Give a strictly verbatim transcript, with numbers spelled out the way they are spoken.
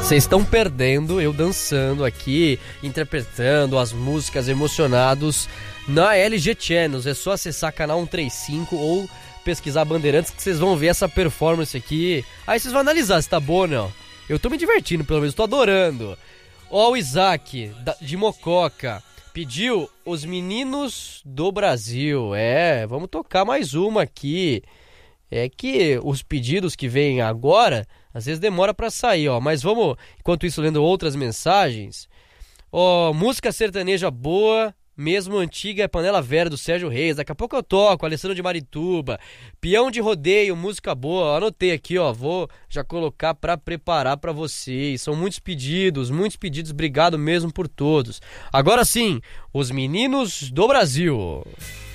Vocês estão perdendo eu dançando aqui, interpretando as músicas emocionados na L G Channels. É só acessar canal cento e trinta e cinco ou pesquisar Bandeirantes que vocês vão ver essa performance aqui. Aí vocês vão analisar se tá bom ou não. Eu tô me divertindo, pelo menos, tô adorando. Ó, o Isaac, de Mococa, pediu Os Meninos do Brasil. É, vamos tocar mais uma aqui. É que os pedidos que vêm agora, às vezes demora pra sair, ó. Mas vamos, enquanto isso, lendo outras mensagens. Ó, música sertaneja boa, mesmo antiga, é Panela Vera do Sérgio Reis. Daqui a pouco eu toco, Alessandro de Marituba. Peão de Rodeio, música boa. Anotei aqui, ó. Vou já colocar pra preparar pra vocês. São muitos pedidos, muitos pedidos. Obrigado mesmo por todos. Agora sim, Os Meninos do Brasil.